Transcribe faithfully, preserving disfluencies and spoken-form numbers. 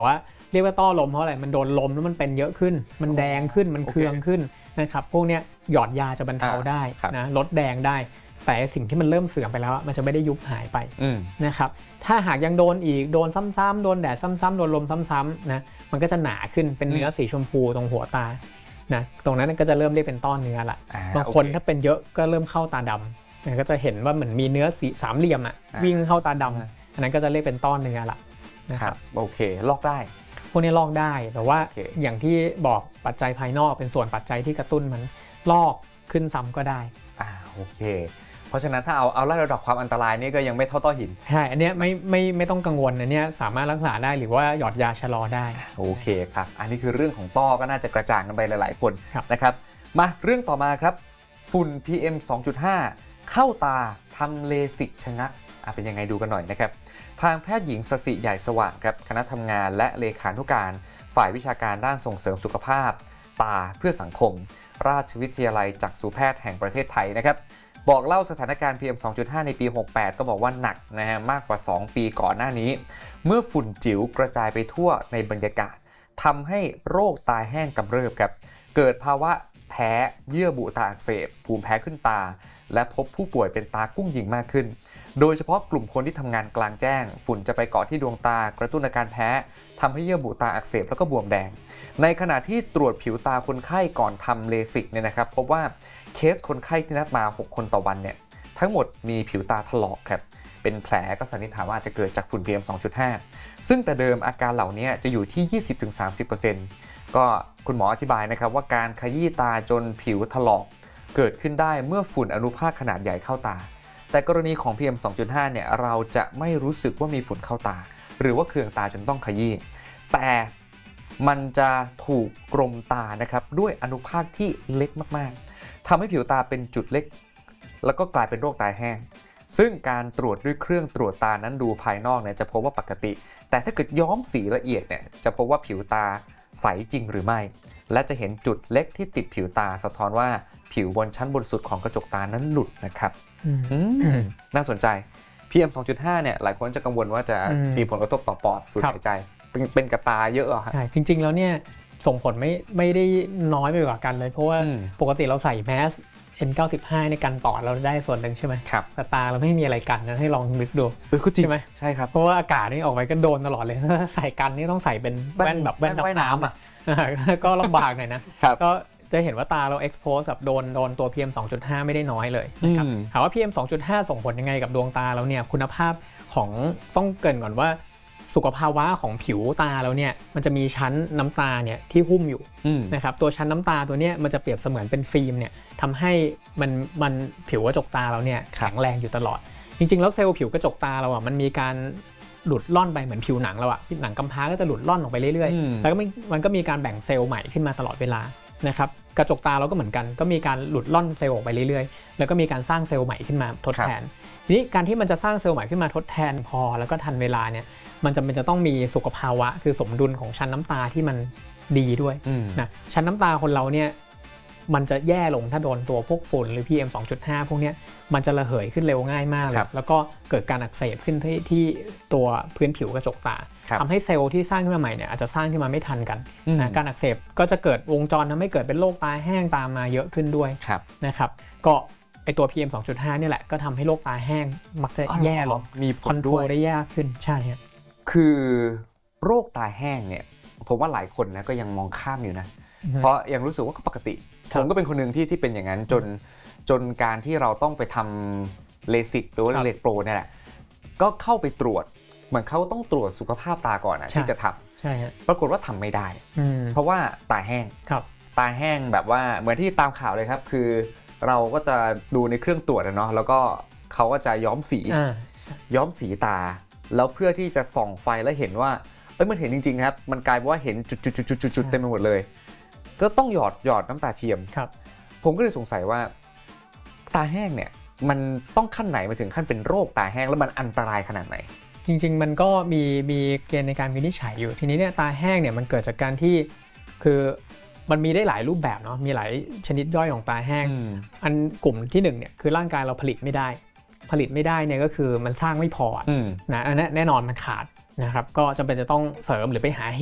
ว่าเรียกว่าต้อลมเพราะอะไรมันโดนลมแล้วมันเป็นเยอะขึ้นมันแดงขึ้นมันเคืองขึ้นนะครับพวกเนี้ยหยอดยาจะบรรเทาได้นะลดแดงได้แต่สิ่งที่มันเริ่มเสื่อมไปแล้วมันจะไม่ได้ยุบหายไปนะครับถ้าหากยังโดนอีกโดนซ้ำๆโดนแดดซ้ำๆโดนลมซ้ำๆนะมันก็จะหนาขึ้นเป็นเนื้อสีชมพูตรงหัวตานะตรงนั้นก็จะเริ่มเรียกเป็นต้อเนื้อละบางคนถ้าเป็นเยอะก็เริ่มเข้าตาดำนะก็จะเห็นว่าเหมือนมีเนื้อสีสามเหลี่ยมอ่ะวิ่งเข้าตาดำอันนั้นก็จะเรียกเป็นต้อเนื้อละนะครับโอเคลอกได้พวกนี้ลอกได้แต่ว่า okay. อย่างที่บอกปัจจัยภายนอกเป็นส่วนปัจจัยที่กระตุ้นมันลอกขึ้นซ้ำก็ได้อ่าโอเคเพราะฉะนั้นถ้าเอาเอาระดับความอันตรายนี่ก็ยังไม่เท่าต้อหินใช่อันนี้ไม่ไม่ไม่ต้องกังวลอันนี้สามารถรักษาได้หรือว่าหยอดยาชะลอได้โอเคครับอันนี้คือเรื่องของต้อก็น่าจะกระจ่างกันไปหลายๆคนนะครับมาเรื่องต่อมาครับฝุ่น พี เอ็ม สองจุดห้า เข้าตาทำเลสิกชะงักอ่ะเป็นยังไงดูกันหน่อยนะครับทางแพทย์หญิงสศิใหญ่สว่างครับคณะทำงานและเลขานุการฝ่ายวิชาการด้านส่งเสริมสุขภาพตาเพื่อสังคมราชวิทยาลัยจักษุแพทย์แห่งประเทศไทยนะครับบอกเล่าสถานการณ์ พี เอ็ม สองจุดห้า ในปีหกสิบแปดก็บอกว่าหนักนะฮะมากกว่าสองปีก่อนหน้านี้เมื่อฝุ่นจิ๋วกระจายไปทั่วในบรรยากาศทำให้โรคตาแห้งกำเริบครับเกิดภาวะแพ้เยื่อบุตาอักเสบภูมิแพ้ขึ้นตาและพบผู้ป่วยเป็นตากุ้งยิงมากขึ้นโดยเฉพาะกลุ่มคนที่ทำงานกลางแจ้งฝุ่นจะไปเกาะที่ดวงตากระตุ้นอาการแพ้ทำให้เยื่อบุตาอักเสบแล้วก็บวมแดงในขณะที่ตรวจผิวตาคนไข้ก่อนทำเลสิกเนี่ยนะครับพบว่าเคสคนไข้ที่นัดมาหกคนต่อวันเนี่ยทั้งหมดมีผิวตาถลอกครับเป็นแผลก็สันนิษฐานว่าอาจจะเกิดจากฝุ่น พี เอ็ม สองจุดห้า ซึ่งแต่เดิมอาการเหล่านี้จะอยู่ที่ ยี่สิบถึงสามสิบเปอร์เซ็นต์ ก็คุณหมออธิบายนะครับว่าการขยี้ตาจนผิวถลอกเกิดขึ้นได้เมื่อฝุ่นอนุภาคขนาดใหญ่เข้าตาแต่กรณีของ พี เอ็ม สองจุดห้า เนี่ยเราจะไม่รู้สึกว่ามีฝุ่นเข้าตาหรือว่าเคืองตาจนต้องขยี้แต่มันจะถูกกลมตานะครับด้วยอนุภาคที่เล็กมากๆทำให้ผิวตาเป็นจุดเล็กแล้วก็กลายเป็นโรคตาแห้งซึ่งการตรวจด้วยเครื่องตรวจตานั้นดูภายนอกเนี่ยจะพบว่าปกติแต่ถ้าเกิดย้อมสีละเอียดเนี่ยจะพบว่าผิวตาใสจริงหรือไม่และจะเห็นจุดเล็กที่ติดผิวตาสะท้อนว่าผิวบนชั้นบนสุดของกระจกตานั้นหลุดนะครับน่าสนใจ พี เอ็ม สองจุดห้า เนี่ยหลายคนจะกังวลว่าจะมีผลกระทบต่อปอดสูดหายใจเป็นเป็นกระตาเยอะอ่ะใช่จริงๆแล้วเนี่ยส่งผลไม่ไม่ได้น้อยไปกว่ากันเลยเพราะว่าปกติเราใส่แมส เอ็น เก้าสิบห้า ในกันปอดเราได้ส่วนหนึ่งใช่ไหมครับแต่ตาเราไม่มีอะไรกันนะให้ลองนึกดูใช่ไหมใช่ครับเพราะว่าอากาศนี่ออกไปก็โดนตลอดเลยใส่กันนี่ต้องใส่เป็นแว่นแบบแว่นดำน้ำอ่ะก็ลำบากหน่อยนะก็จะเห็นว่าตาเรา expose กับโดนโดนตัว พี เอ็ม สองจุดห้า ไม่ได้น้อยเลยนะครับถามว่า พี เอ็ม สองจุดห้า ส่งผลยังไงกับดวงตาแล้วเนี่ยคุณภาพของต้องเกริ่นก่อนว่าสุขภาวะของผิวตาแล้วเนี่ยมันจะมีชั้นน้ำตาเนี่ยที่หุ้มอยู่นะครับตัวชั้นน้ำตาตัวเนี้ยมันจะเปรียบเสมือนเป็นฟิล์มเนี่ยทำให้มันมันผิวกระจกตาเราเนี่ยแข็งแรงอยู่ตลอดจริงๆแล้วเซลล์ผิวกระจกตาเราอ่ะมันมีการหลุดล่อนไปเหมือนผิวหนังเราอ่ะหนังกำพร้าก็จะหลุดล่อนออกไปเรื่อยๆแล้วก็มันก็มีการแบ่งเซลล์ใหม่ขึ้นมาตลอดเวลานะครับกระจกตาเราก็เหมือนกันก็มีการหลุดล่อนเซลล์ออกไปเรื่อยๆแล้วก็มีการสร้างเซลล์ใหม่ขึ้นมาทดแทนทีนี้การที่มันจะสร้างเซลล์ใหม่ขึ้นมาทดแทนพอแล้วก็ทันเวลาเนี่ยมันจำเป็นจะต้องมีสุขภาวะคือสมดุลของชั้นน้ำตาที่มันดีด้วยนะชั้นน้ำตาคนเราเนี่ยมันจะแย่ลงถ้าโดนตัวพวกฝุ่นหรือ พี เอ็ม สองจุดห้า พวกนี้มันจะระเหยขึ้นเร็วง่ายมากเลยแล้วก็เกิดการอักเสบขึ้นที่ที่ตัวพื้นผิวกระจกตาทำให้เซลล์ที่สร้างขึ้นมาใหม่เนี่ยอาจจะสร้างขึ้นมาไม่ทันกันนะการอักเสบก็จะเกิดวงจรทำให้เกิดเป็นโรคตาแห้งตามมาเยอะขึ้นด้วยนะครับก็ไอตัว พี เอ็ม สองจุดห้า นี่แหละก็ทำให้โรคตาแห้งมักจะแย่ลงมีคอนโทรลได้ยากขึ้นใช่ครับคือโรคตาแห้งเนี่ยผมว่าหลายคนนะก็ยังมองข้ามอยู่นะเพราะยังรู้สึกว่าก็ปกติผมก็เป็นคนหนึ่งที่ที่เป็นอย่างนั้นจนจนการที่เราต้องไปทำเลสิกหรือว่าเลสิกโปรเนี่ยแหละก็เข้าไปตรวจเหมือนเขาต้องตรวจสุขภาพตาก่อนนะที่จะทำใช่ปรากฏว่าทำไม่ได้เพราะว่าตาแห้งตาแห้งแบบว่าเหมือนที่ตามข่าวเลยครับคือเราก็จะดูในเครื่องตรวจนะเนาะแล้วก็เขาก็จะย้อมสีย้อมสีตาแล้วเพื่อที่จะส่องไฟแล้วเห็นว่าเอ้ยมันเห็นจริงๆครับมันกลายเป็นว่าเห็นจุดๆๆๆเต็มไปหมดเลยก็ต้องหยอดหยอดน้ำตาเทียมครับผมก็เลยสงสัยว่าตาแห้งเนี่ยมันต้องขั้นไหนมาถึงขั้นเป็นโรคตาแห้งแล้วมันอันตรายขนาดไหนจริงๆมันก็มีมีเกณฑ์ในการวินิจฉัยอยู่ทีนี้เนี่ยตาแห้งเนี่ยมันเกิดจากการที่คือมันมีได้หลายรูปแบบเนาะมีหลายชนิดย่อยของตาแห้งอันกลุ่มที่หนึ่งเนี่ยคือร่างกายเราผลิตไม่ได้ผลิตไม่ได้เนี่ยก็คือมันสร้างไม่พอนะอันนั้นแน่นอนมันขาดนะครับก็จำเป็นจะต้องเสริมหรือไปหา